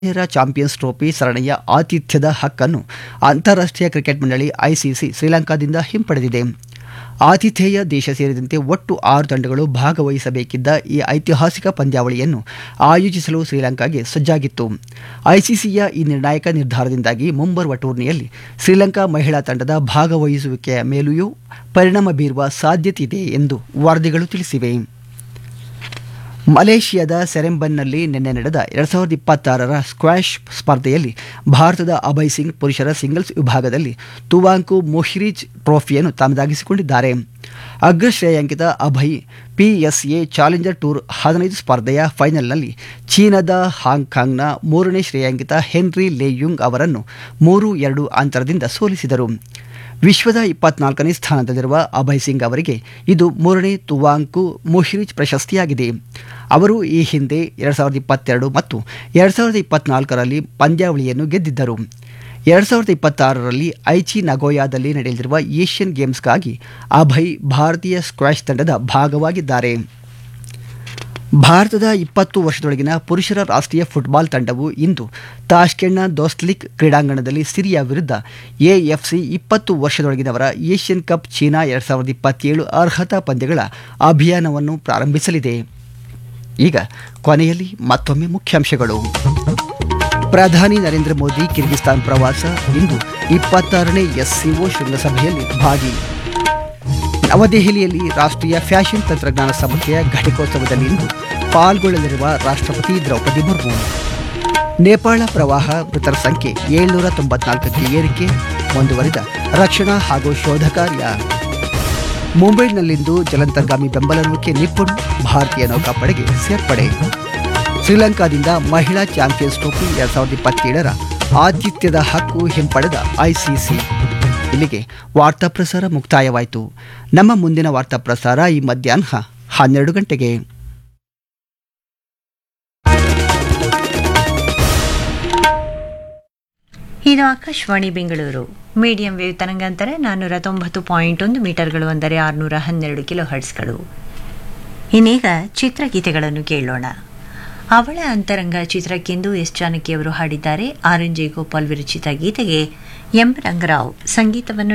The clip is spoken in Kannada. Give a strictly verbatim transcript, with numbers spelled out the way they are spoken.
ಮಹಿಳೆಯರ ಚಾಂಪಿಯನ್ಸ್ ಟ್ರೋಫಿ ಸರಣಿಯ ಆತಿಥ್ಯದ ಹಕ್ಕನ್ನು ಅಂತಾರಾಷ್ಟ್ರೀಯ ಕ್ರಿಕೆಟ್ ಮಂಡಳಿ ಐಸಿಸಿ ಶ್ರೀಲಂಕಾದಿಂದ ಹಿಂಪಡೆದಿದೆ. ಆತಿಥೇಯ ದೇಶ ಸೇರಿದಂತೆ ಒಟ್ಟು ಆರು ತಂಡಗಳು ಭಾಗವಹಿಸಬೇಕಿದ್ದ ಈ ಐತಿಹಾಸಿಕ ಪಂದ್ಯಾವಳಿಯನ್ನು ಆಯೋಜಿಸಲು ಶ್ರೀಲಂಕಾಗೆ ಸಜ್ಜಾಗಿತ್ತು. ಐಸಿಸಿಯ ಈ ನಿರ್ಣಾಯಕ ನಿರ್ಧಾರದಿಂದಾಗಿ ಮುಂಬರುವ ಟೂರ್ನಿಯಲ್ಲಿ ಶ್ರೀಲಂಕಾ ಮಹಿಳಾ ತಂಡದ ಭಾಗವಹಿಸುವಿಕೆಯ ಮೇಲೆಯೂ ಪರಿಣಾಮ ಬೀರುವ ಸಾಧ್ಯತೆಯಿದೆ ಎಂದು ವರದಿಗಳು ತಿಳಿಸಿವೆ. ಮಲೇಷಿಯಾದ ಸೆರೆಂಬನ್ನಲ್ಲಿ ನಿನ್ನೆ ನಡೆದ ಎರಡು ಸಾವಿರದ ಇಪ್ಪತ್ತಾರರ ಸ್ಕ್ವಾಷ್ ಸ್ಪರ್ಧೆಯಲ್ಲಿ ಭಾರತದ ಅಭಯ್ ಸಿಂಗ್ ಪುರುಷರ ಸಿಂಗಲ್ಸ್ ವಿಭಾಗದಲ್ಲಿ ತುವಾಂಕು ಮೊಹ್ರಿಜ್ ಟ್ರೋಫಿಯನ್ನು ತಮ್ಮದಾಗಿಸಿಕೊಂಡಿದ್ದಾರೆ. ಅಗ್ರ ಶ್ರೇಯಾಂಕಿತ ಅಭಯ್ ಪಿಎಸ್ಎ ಚಾಲೆಂಜರ್ ಟೂರ್ ಹದಿನೈದು ಸ್ಪರ್ಧೆಯ ಫೈನಲ್ನಲ್ಲಿ ಚೀನಾದ ಹಾಂಗ್ಕಾಂಗ್ನ ಮೂರನೇ ಶ್ರೇಯಾಂಕಿತ ಹೆನ್ರಿ ಲೆಯುಂಗ್ ಅವರನ್ನು ಮೂರು ಎರಡು ಅಂತರದಿಂದ ಸೋಲಿಸಿದರು. ವಿಶ್ವದ ಇಪ್ಪತ್ನಾಲ್ಕನೇ ಸ್ಥಾನದಲ್ಲಿರುವ ಅಭಯ್ ಸಿಂಗ್ ಅವರಿಗೆ ಇದು ಮೂರನೇ ತುವಾಂಕು ಮೊಹ್ರಿಜ್ ಪ್ರಶಸ್ತಿಯಾಗಿದೆ. ಅವರು ಈ ಹಿಂದೆ ಎರಡು ಸಾವಿರದ ಇಪ್ಪತ್ತೆರಡು ಮತ್ತು ಎರಡು ಸಾವಿರದ ಇಪ್ಪತ್ನಾಲ್ಕರಲ್ಲಿ ಪಂದ್ಯಾವಳಿಯನ್ನು ಗೆದ್ದಿದ್ದರು. ಎರಡು ಸಾವಿರದ ಇಪ್ಪತ್ತಾರರಲ್ಲಿ ಐಚಿ ನಗೋಯಾದಲ್ಲಿ ನಡೆಯಲಿರುವ ಏಷ್ಯನ್ ಗೇಮ್ಸ್ಗಾಗಿ ಅಭಯ್ ಭಾರತೀಯ ಸ್ಕ್ವಾಷ್ ತಂಡದ ಭಾಗವಾಗಿದ್ದಾರೆ. ಭಾರತದ ಇಪ್ಪತ್ತು ವರ್ಷದೊಳಗಿನ ಪುರುಷರ ರಾಷ್ಟ್ರೀಯ ಫುಟ್ಬಾಲ್ ತಂಡವು ಇಂದು ತಾಷ್ಕೆಂಟ್ನ ದೋಸ್ತ್ಲಿಕ್ ಕ್ರೀಡಾಂಗಣದಲ್ಲಿ ಸಿರಿಯಾ ವಿರುದ್ಧ ಎಎಫ್ಸಿ ಇಪ್ಪತ್ತು ವರ್ಷದೊಳಗಿನವರ ಏಷ್ಯನ್ ಕಪ್ ಚೀನಾ ಎರಡು ಸಾವಿರದ ಇಪ್ಪತ್ತೇಳು ಅರ್ಹತಾ ಪಂದ್ಯಗಳ ಅಭಿಯಾನವನ್ನು ಪ್ರಾರಂಭಿಸಲಿದೆ. ಈಗ ಕೊನೆಯಲ್ಲಿ ಮತ್ತೊಮ್ಮೆ ಮುಖ್ಯಾಂಶಗಳು. ಪ್ರಧಾನಿ ನರೇಂದ್ರ ಮೋದಿ ಕಿರ್ಗಿಸ್ತಾನ್ ಪ್ರವಾಸ, ಇಂದು ಇಪ್ಪತ್ತಾರನೇ ಎಸ್ಸಿಒ ಶೃಂಗಸಭೆಯಲ್ಲಿ ಭಾಗಿ. ನವದೆಹಲಿಯಲ್ಲಿ ರಾಷ್ಟ್ರೀಯ ಫ್ಯಾಷನ್ ತಂತ್ರಜ್ಞಾನ ಸಂಸ್ಥೆಯ ಘಟಿಕೋತ್ಸವದಲ್ಲಿ ಇಂದು ಪಾಲ್ಗೊಳ್ಳಲಿರುವ ರಾಷ್ಟ್ರಪತಿ ದ್ರೌಪದಿ ಮುರ್ಮು. ನೇಪಾಳ ಪ್ರವಾಹ, ಮೃತರ ಸಂಖ್ಯೆ ಏಳ್ನೂರ ತೊಂಬತ್ನಾಲ್ಕಕ್ಕೆ ಏರಿಕೆ, ಮುಂದುವರಿದ ರಕ್ಷಣಾ ಹಾಗೂ ಶೋಧ ಕಾರ್ಯ. ಮುಂಬೈನಲ್ಲಿಂದು ಜಲಾಂತರ್ಗಾಮಿ ಬೆಂಬಲ ನೌಕೆ ನಿಪುಣ್ ಭಾರತೀಯ ನೌಕಾಪಡೆಗೆ ಸೇರ್ಪಡೆ. ಶ್ರೀಲಂಕಾದಿಂದ ಮಹಿಳಾ ಚಾಂಪಿಯನ್ಸ್ ಟ್ರೋಫಿ ಎರಡ್ ಸಾವಿರದ ಇಪ್ಪತ್ತೇಳರ ಆತಿಥ್ಯದ ಹಕ್ಕು ಹಿಂಪಡೆದ ಐಸಿಸಿ. ಇಲ್ಲಿಗೆ ವಾರ್ತಾ ಪ್ರಸಾರ ಮುಕ್ತಾಯವಾಯಿತು. ನಮ್ಮ ಮುಂದಿನ ವಾರ್ತಾ ಪ್ರಸಾರ ಈ ಮಧ್ಯಾಹ್ನ ಹನ್ನೆರಡು ಗಂಟೆಗೆ. ಇದು ಆಕಾಶವಾಣಿ ಬೆಂಗಳೂರು. ಮೀಡಿಯಂ ವೇವ್ ತರಂಗಾಂತರ ನಾನ್ನೂರ ತೊಂಬತ್ತು ಪಾಯಿಂಟ್ ಒಂದು ಮೀಟರ್ಗಳು, ಅಂದರೆ ಆರುನೂರ ಹನ್ನೆರಡು ಕಿಲೋ ಹರ್ಟ್ಸ್ಗಳು. ಇನ್ನೀಗ ಚಿತ್ರಗೀತೆಗಳನ್ನು ಕೇಳೋಣ. ಅವಳ ಅಂತರಂಗ ಚಿತ್ರಕ್ಕೆಂದು ಎಸ್ ಜಾನಕಿಯವರು ಹಾಡಿದ್ದಾರೆ. ಆರ್ ಎನ್ ಜೆ ಗೋಪಾಲ್ ವಿರಚಿತ ಗೀತೆಗೆ ಎಂ ರಂಗರಾವ್ ಸಂಗೀತವನ್ನು